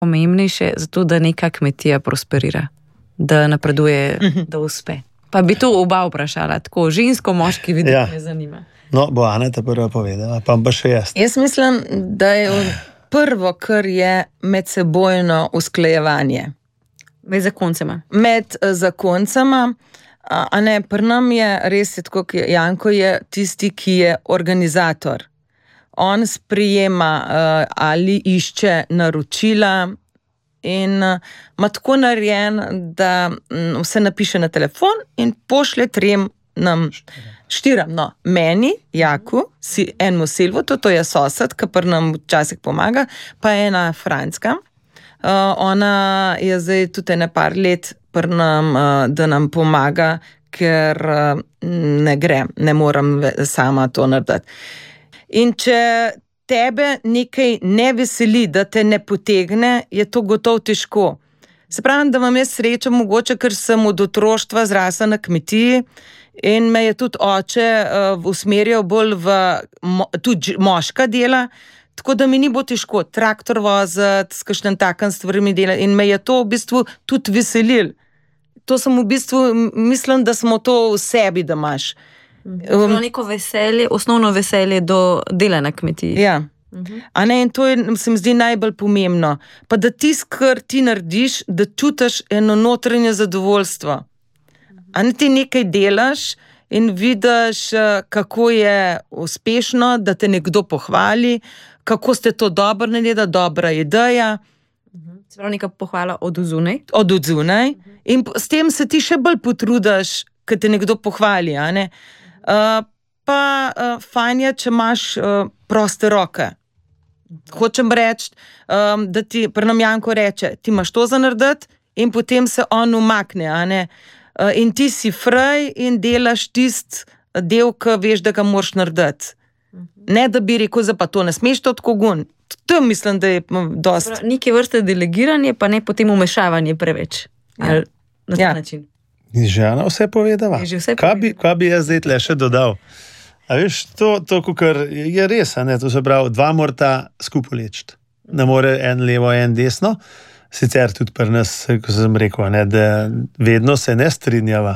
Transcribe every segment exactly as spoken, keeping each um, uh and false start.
pomembnejše za to, da neka kmetija prosperira, da napreduje, da uspe. Pa bi to oba vprašala, tako žensko, moški vidik ja. Me zanima. No, bo Ana ta prva povedala, pa pa še jaz. Jaz mislim, da je prvo, kar je medsebojno usklajevanje. Med zakoncema. Med zakoncema, a ne, pri nam je res, tako Janko je tisti, ki je organizator. On sprijema uh, ali išče naročila in uh, ima tako narejen, da um, vse napiše na telefon in pošlje trem nam štiram. No, meni, Jaku, si, enemu Silvotu, to je sosed, ki pri nam včasih pomaga, pa ena Franska. Uh, ona je zdaj tudi ene par let pri nam, uh, da nam pomaga, ker uh, ne gre, ne moram sama to narediti. In če tebe nekaj ne veseli, da te ne potegne, je to gotovo težko. Se pravim, da imam jaz srečo mogoče, ker sem od otroštva zrasla na kmetiji in me je tudi oče uh, usmerjal bolj v mo, tudi moška dela, tako da mi ni bo težko traktor voziti, s kakšnim takim stvarmi delati in me je to v bistvu tudi veselil. To sem v bistvu, mislim, da smo to v sebi, da imaš. Um, neko veselje, osnovno veselje do dela na kmetiji. Ja. Uh-huh. A ne, in to je, se mi zdi najbolj pomembno. Pa da tisto, kar ti narediš, da čutiš eno notranje zadovoljstvo. A ne ti nekaj delaš in vidiš, kako je uspešno, da te nekdo pohvali, kako ste to dobro naredili, dobra ideja. Uh-huh. Se pravi, neka pohvala od zunaj. Od zunaj. Uh-huh. In s tem se ti še bolj potrudiš, kad te nekdo pohvali, a ne? Uh, pa uh, fajn je, če imaš uh, proste roke. Hočem reči, um, da ti pri nam Janko reče, ti imaš to za narediti in potem se on umakne, a ne? Uh, in ti si fraj in delaš tist del, ki veš, da ga moraš narediti. Ne, da bi rekel, za pa to ne smeš to tako gun. To mislim, da je dost. Neke vrste delegiranje, pa ne potem umešavanje preveč. Ja. Ali na ta ja. način. Ni že Ana vse povedala. Kaj bi, kaj bi jaz zdaj tle še dodal? A veš, to, to kukar je res, a ne, to se pravi, dva morata skupaj lečiti. Ne more en levo, en desno. Sicer tudi pri nas, ko sem rekel, ne, da vedno se ne strinjava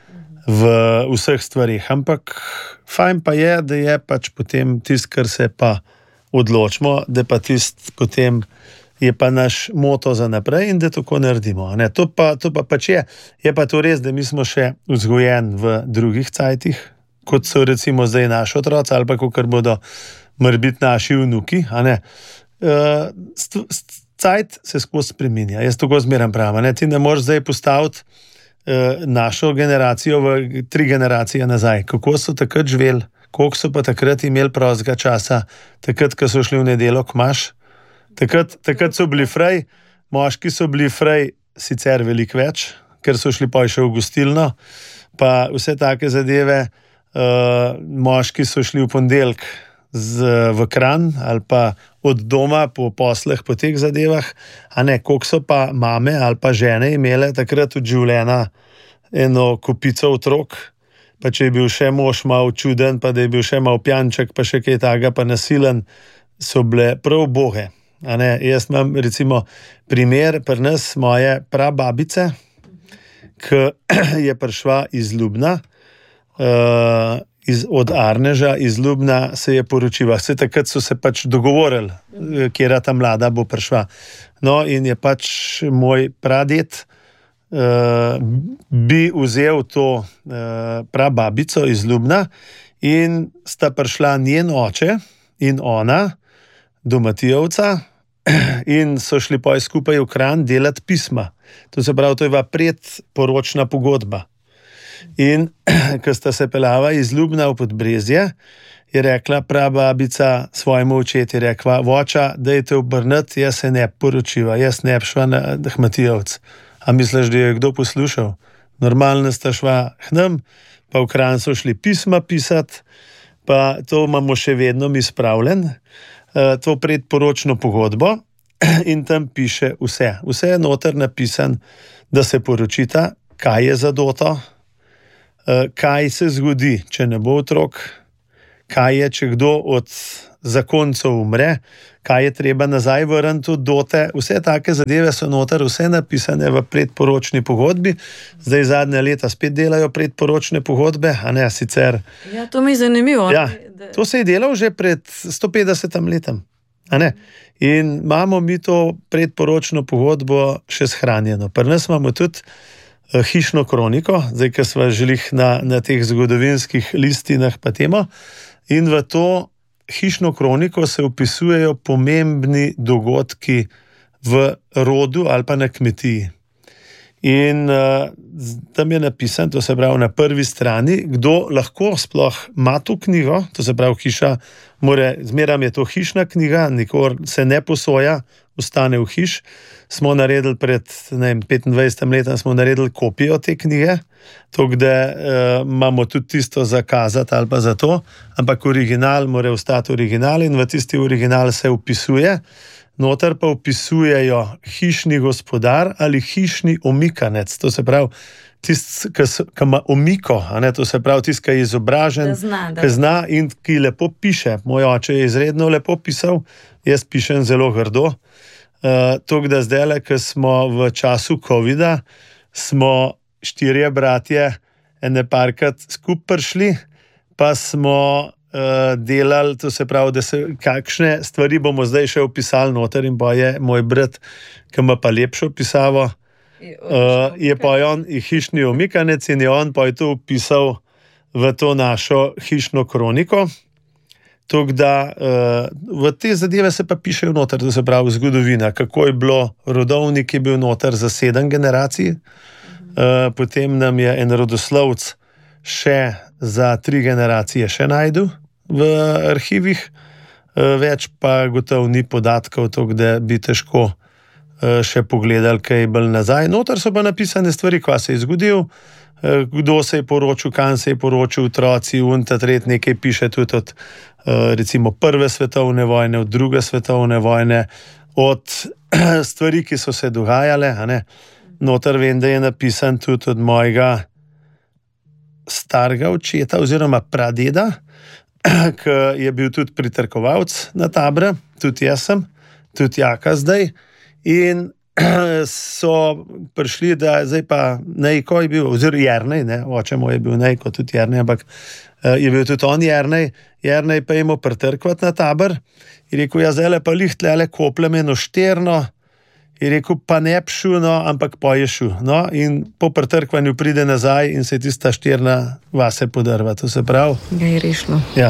v vseh stvarih, ampak fajn pa je, da je pač potem tist, kar se pa odločimo, da pa tist potem je pa naš moto za naprej in da tako naredimo. Ne? To, pa, to pa pač je. Je pa to res, da mi smo še vzgojeni v drugih cajtih, kot so recimo zdaj naši otroci ali pa kakor bodo morbiti naši vnuki. A ne? Uh, cajt se skozi spreminja. Jaz tako zmeram pravim. Ne? Ti ne moreš zdaj postaviti uh, našo generacijo v tri generacije nazaj. Kako so takrat živeli, koliko so pa takrat imeli prostega časa, takrat, ko so šli v nedeljo k maš. Takrat, takrat so bili fraj, moški so bili fraj sicer veliko več, ker so šli pa še v gostilno, pa vse take zadeve, uh, moški so šli v ponedeljek v Kranj ali pa od doma po posleh, po teh zadevah, a ne, koliko so pa mame ali pa žene imele takrat od življenja eno kopico otrok, pa če je bil še mož malo čuden, pa da je bil še malo pjanček, pa še kaj takega, pa nasilen, so bile prav boge. A ne, jaz imam recimo primer pri nas moje prababice, ki je prišla iz Ljubna, uh, iz, od Arneža, iz Ljubna se je poročila. Vse takrat so se pač dogovorili, kjera ta mlada bo prišla. No, in je pač moj praded uh, bi vzel to uh, prababico iz Ljubna in sta prišla njen oče in ona, do Matijevca, in so šli pa skupaj v Kranj delati pisma. To se pravi, to je bila predporočna pogodba. In ko sta se pelava iz Ljubna v Podbrezje, je rekla prababica svojemu očetu, je rekla, voča, dajte obrniti, jaz se ne poročiva, jaz ne bi šla na Matijevc. A misliš, da je kdo poslušal? Normalno sta šla k nam, pa v Kranj so šli pisma pisati, pa to imamo še vedno mi spravljen, to predporočno pogodbo in tam piše vse. Vse je noter napisan, da se poročita, kaj je zadoto, kaj se zgodi, če ne bo otrok, kaj je, če kdo od zakoncev umre, kaj je treba nazaj vrniti od dote. Vse take zadeve so noter, vse napisane v predporočni pogodbi. Zdaj zadnje leta spet delajo predporočne pogodbe, a ne sicer. Ja, to mi je zanimivo. Ja, to se je delal že pred sto petdesetim letom, a ne. In imamo mi to predporočno pogodbo še shranjeno. Pri nas imamo tudi uh, hišno kroniko, zdaj, ker smo želeli na, na teh zgodovinskih listinah pa temo. In v to hišno kroniko se opisujejo pomembni dogodki v rodu ali pa na kmetiji. In uh, tam je napisan, to se pravi na prvi strani, kdo lahko sploh ima to knjigo, to se pravi hiša, more, zmeram je to hišna knjiga, nikor se ne posoja, ostane v hiš. Smo naredili pred ne vem, petindvajsetim letom, smo naredili kopijo te knjige, to, kde uh, imamo tudi tisto zakazati ali pa za to, ampak original mora ostati original in v tisti original se upisuje, noter pa upisujejo hišni gospodar ali hišni omikanec, to se pravi tisti, ki ima omiko, a ne, to se pravi tisti, ki je izobražen, ki zna in ki lepo piše. Moj oče je izredno lepo pisal, jaz pišem zelo grdo. Uh, to, da zdaj, ko smo v času covida, smo štirje bratje ene parkrat skupaj prišli, pa smo uh, delali, to se pravi, da se kakšne stvari bomo zdaj še opisali noter in pa je moj brat, ki ima pa lepšo pisavo, uh, je pa on hišni omikanec in je on pa je to opisal v to našo hišno kroniko. Tok da uh, v te zadeve se pa pišejo noter, to se pravi zgodovina, kako je bilo, rodovnik je bil noter za sedem generacij, uh, potem nam je en rodoslovc še za tri generacije še najdu v arhivih, uh, več pa gotovo ni podatkov, tok da bi težko uh, še pogledali kaj bolj nazaj. Noter so pa napisane stvari, kva se je zgodil, uh, kdo se je poročil, kam se je poročil, otroci, unta, tret, nekaj piše tudi od recimo prve svetovne vojne, od druge svetovne vojne, od stvari, ki so se dogajale. Noter vem, da je napisan tudi od mojega starega očeta oziroma pradeda, ki je bil tudi pritrkovalec na Tabre, tudi jaz sem, tudi jaka zdaj. In so prišli, da zdaj pa Nejko je bil, oziroma Jernej, ne, oče moj je bil Nejko, tudi Jernej, ampak je bil tudi on Jernej, Jernej pa je imel pritrkvat na Tabor in rekel, ja zdaj pa lih tlele koplem eno šterno in rekel, pa ne pšu, no, ampak poješu. No, in po pritrkvanju pride nazaj in se tista šterna vase podrva, to se pravi. Ga je rešilo. Ja.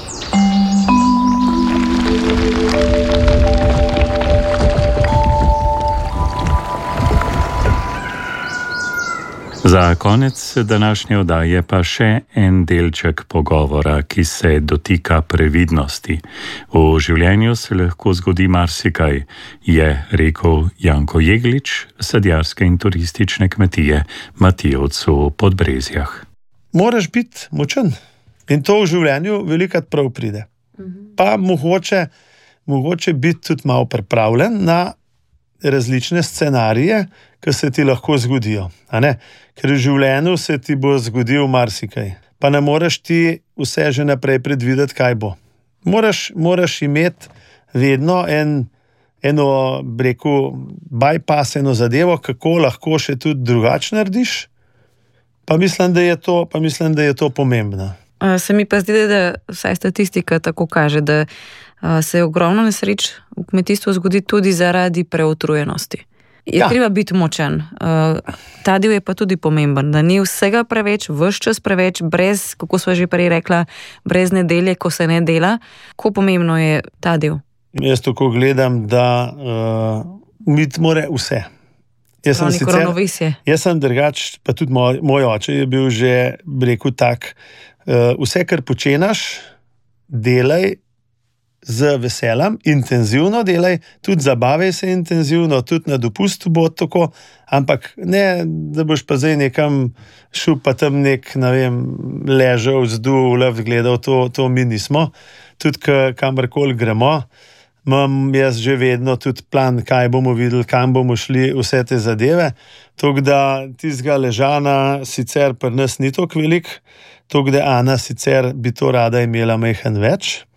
Za konec današnje oddaje pa še en delček pogovora, ki se dotika previdnosti. V življenju se lahko zgodi marsikaj, je rekel Janko Jeglič, sadjarske in turistične kmetije Matijevec v Podbrezjah. Moraš biti močen in to v življenju velikokrat prav pride. Pa mogoče, mogoče biti tudi malo pripravljen na različne scenarije, ki se ti lahko zgodijo. A ne? Ker v življenju se ti bo zgodil marsikaj. Pa ne moreš ti vse že naprej predvideti, kaj bo. Moraš, moraš imeti vedno en, eno, reku, bypass, eno zadevo, kako lahko še tudi drugače narediš. Pa mislim, da je to, pa mislim, da je to pomembno. Se mi pa zdi, da vsaj statistika tako kaže, da se ogromno nesreč v kmetijstvu zgodi tudi zaradi preutrujenosti. Je ja. Treba biti močen. Ta del je pa tudi pomemben, da ni vsega preveč, ves čas preveč, brez, kako sva že prej rekla, brez nedelje, ko se ne dela. Kako pomembno je ta del? Jaz tako gledam, da uh, mit more vse. Jaz sem, sicer, jaz sem drugač, pa tudi moj, moj oče je bil že, rekel tak, uh, vse, kar počenaš, delaj z veseljem, intenzivno delaj, tudi zabavaj se intenzivno, tudi na dopustu bo tako, ampak ne, da boš pa zdaj nekam šel, pa tam nek, ne vem, ležal, zdul, lev gledal, to, to mi nismo. Tudi kamorkoli gremo, imam jaz že vedno tudi plan, kaj bomo videli, kam bomo šli, vse te zadeve. Tako da tistega ležana sicer pri nas ni toliko velik, tako da Ana sicer bi to rada imela majhen več.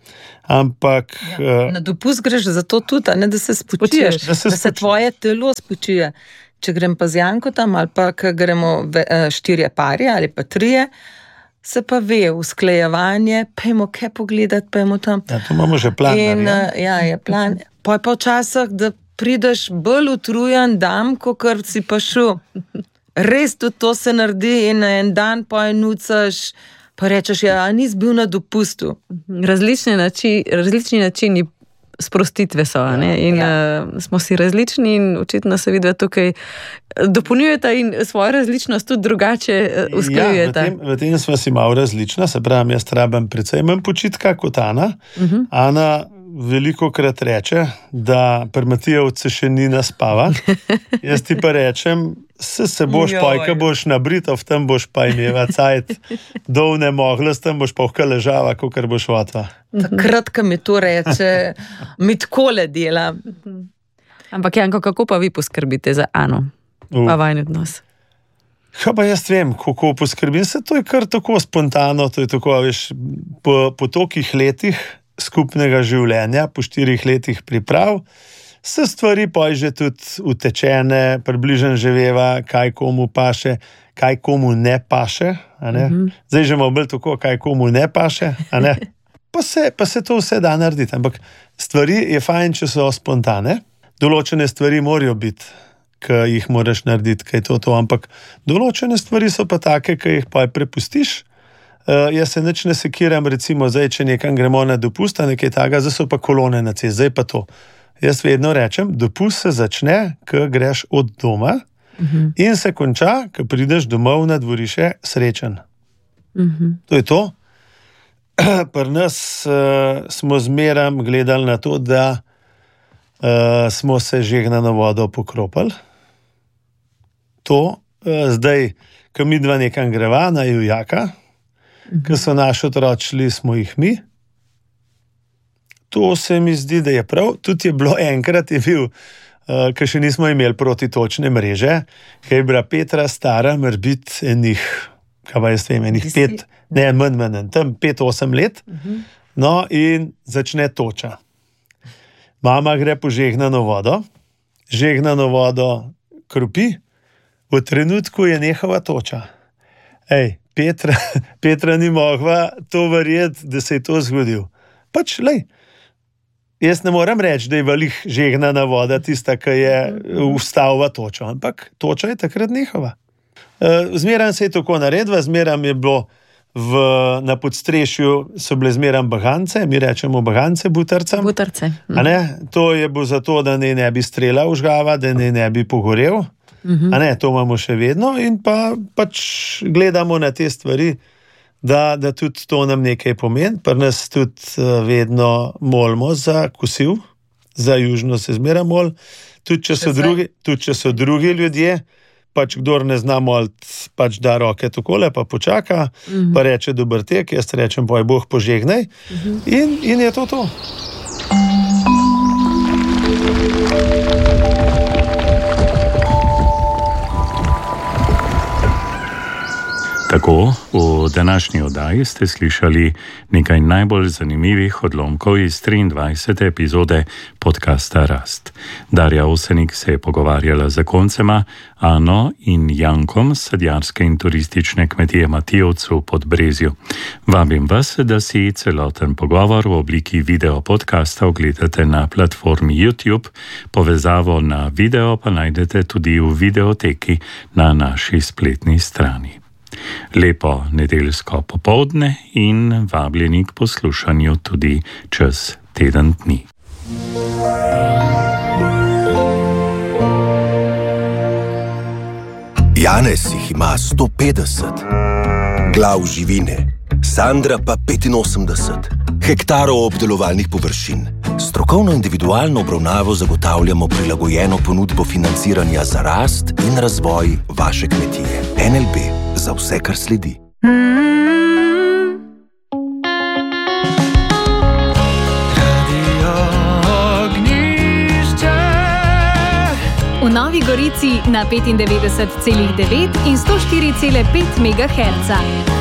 Ampak. Ja, na dopust greš zato tudi, ne, da se spočiješ, da se, da se tvoje telo spočije. Če grem pa z Janko tam, ali pa gremo štirje pari ali pa trije, se pa ve, usklajevanje, pejmo kaj pogledati, pejmo tam. Ja, to imamo že plan. In, ja, je plan. Pa je pa včasih, da prideš bolj utrujen dan, kot si pa šel. Res tudi to se naredi in en dan pa enucaš, pa rečeš, ja, nisi bil na dopustu. Različni, nači, različni načini sprostitve so, ne? In ja. uh, smo si različni in očitno se vidi, da tukaj dopolnjujeta in svojo različnost tudi drugače usklajujeta. Ja, v tem, v tem smo si malo različna, se pravi, jaz rabim precej manj počitka kot Ana. Uh-huh. Ana veliko krat reče, da pri Matijevcu še ni naspava. Jaz ti pa rečem, se, se boš pojka, boš nabritov, tam boš pa imela cajt, dovne moglost, tam boš pa vka ležava, kakor boš vatva. Takrat, ko mi to reče, mi takole dela. Ampak Janko, kako pa vi poskrbite za Ano? Uh. Pa vajn odnos? Kaj pa jaz vem, kako poskrbim? Se to je kar tako spontano, to je tako, veš, po, po tolikih letih skupnega življenja, po štirih letih priprav, se stvari pa že tudi utečene, približno že veva, kaj komu paše, kaj komu ne paše, a ne? Mm-hmm. Zdaj že imamo bolj tako, kaj komu ne paše, a ne? Pa se, pa se to vse da narediti, ampak stvari je fajn, če so spontane, določene stvari morajo biti, ki jih moraš narediti, kaj to to, ampak določene stvari so pa take, ki jih pa prepustiš. Uh, jaz se nič ne sekiram, recimo, zdaj, če nekam gremo na dopust, nekaj taga, zdaj so pa kolone na cesti, zdaj pa to. Jaz vedno rečem, dopust se začne, ko greš od doma uh-huh. in se konča, ko prideš domov na dvorišče srečen. Uh-huh. To je to. Pri nas uh, smo zmeram gledali na to, da uh, smo se žegnano vodo pokropali. To, uh, zdaj, ko mi dva nekam greva na Jujaka, ki so naši otročili, smo jih mi. To se mi zdi, da je prav. Tudi je bilo enkrat, je bil, uh, ki še nismo imeli protitočne mreže, ki je bila Petra stara, mora biti enih, kaj pa jaz vem, enih pet, ne, manj, manj, tam pet, osem let. Uh-huh. No, in začne toča. Mama gre po žegnano vodo, žegnano vodo krupi, v trenutku je nehala toča. Ej, Petra, Petra ni mogla to verjeti, da se je to zgodil. Pač, lej, jaz ne moram reči, da je valih žegnana voda tista, ki je ustavila točo, ampak toča je takrat nehala. Zmeram se je tako naredila, zmeram je bilo v, na podstrešju, so bile zmeram bagance, mi rečemo bagance butarcem. Butarce. A ne? To je bilo zato, da ne, ne bi strela užgava, da ne, ne bi pogorel. Uh-huh. A ne, to imamo še vedno in pa pač gledamo na te stvari, da, da tudi to nam nekaj pomeni. Pri nas tudi uh, vedno molimo za kosil, za južno se zmeraj mol, tudi če so, drugi, tudi če so drugi ljudje, pač kdor ne zna molit, pač da roke takole, pa počaka, uh-huh. pa reče dober tek, jaz rečem, poj Bog požegnaj uh-huh. in, in je to to. Tako, v današnji oddaji ste slišali nekaj najbolj zanimivih odlomkov iz triindvajsete epizode podcasta Rast. Darja Osenik se je pogovarjala z zakoncema Ano in Jankom s sadjarske in turistične kmetije Matijevcu pod Brezju. Vabim vas, da si celoten pogovor v obliki video podcasta ogledate na platformi YouTube, povezavo na video pa najdete tudi v videoteki na naši spletni strani. Lepo nedeljsko popoldne in vabljeni k poslušanju tudi čez teden dni. Janez jih ima sto petdeset, glav živine, Sandra pa petinosemdeset, hektarov obdelovalnih površin. Strokovno individualno obravnavo zagotavljamo prilagojeno ponudbo financiranja za rast in razvoj vaše kmetije. N L B za vse, kar sledi. V Novi Gorici na petindevetdeset celih devet in sto štiri celih pet megaherca.